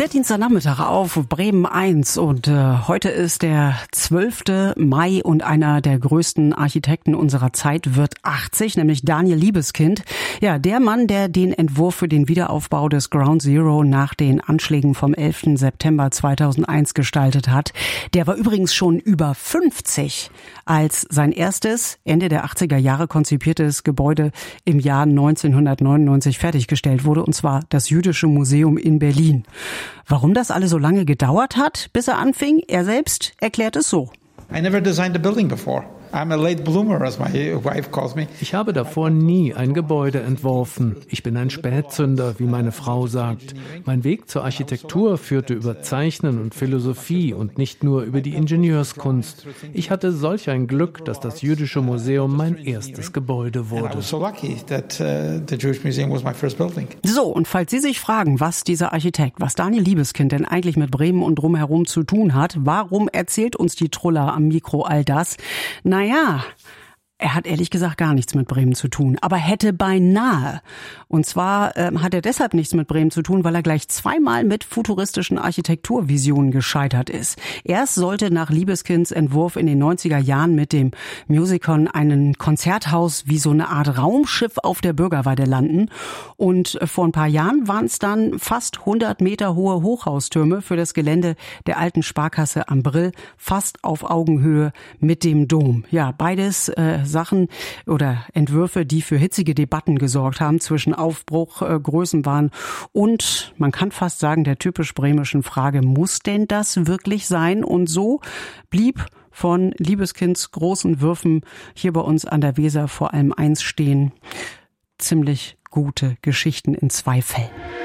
Der Dienstagnachmittag auf Bremen 1 und heute ist der 12. Mai und einer der größten Architekten unserer Zeit wird 80, nämlich Daniel Libeskind. Ja, der Mann, der den Entwurf für den Wiederaufbau des Ground Zero nach den Anschlägen vom 11. September 2001 gestaltet hat. Der war übrigens schon über 50, als sein erstes Ende der 80er Jahre konzipiertes Gebäude im Jahr 1999 fertiggestellt wurde, und zwar das Jüdische Museum in Berlin. Warum das alles so lange gedauert hat, bis er anfing, er selbst erklärt es so. I never designed a building before. I'm a late bloomer, as my wife calls me. Ich habe davor nie ein Gebäude entworfen. Ich bin ein Spätzünder, wie meine Frau sagt. Mein Weg zur Architektur führte über Zeichnen und Philosophie und nicht nur über die Ingenieurskunst. Ich hatte solch ein Glück, dass das Jüdische Museum mein erstes Gebäude wurde. So, und falls Sie sich fragen, was dieser Architekt, was Daniel Libeskind denn eigentlich mit Bremen und drumherum zu tun hat, warum erzählt uns die Trulla am Mikro all das? Naja, er hat ehrlich gesagt gar nichts mit Bremen zu tun, aber hätte beinahe. Und zwar hat er deshalb nichts mit Bremen zu tun, weil er gleich zweimal mit futuristischen Architekturvisionen gescheitert ist. Erst sollte nach Libeskinds Entwurf in den 90er Jahren mit dem Musicon ein Konzerthaus wie so eine Art Raumschiff auf der Bürgerweide landen. Und vor ein paar Jahren waren es dann fast 100 Meter hohe Hochhaustürme für das Gelände der alten Sparkasse am Brill, fast auf Augenhöhe mit dem Dom. Ja, beides Sachen oder Entwürfe, die für hitzige Debatten gesorgt haben zwischen Aufbruch, Größenwahn und, man kann fast sagen, der typisch bremischen Frage, muss denn das wirklich sein? Und so blieb von Libeskinds großen Würfen hier bei uns an der Weser vor allem eins stehen: ziemlich gute Geschichten in zwei Fällen.